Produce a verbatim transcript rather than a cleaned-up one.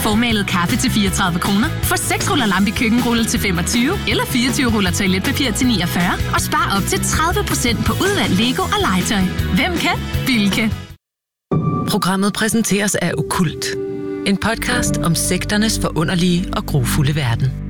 formalet kaffe til fireogtredive kroner. Få seks ruller lampe køkkenrulle til femogtyve, eller fireogtyve ruller toiletpapir til niogfyrre, og spar op til tredive procent på udvalgt Lego og legetøj. Hvem kan? Bilka. Programmet præsenteres af Okkult. En podcast om sekternes forunderlige og grufulde verden.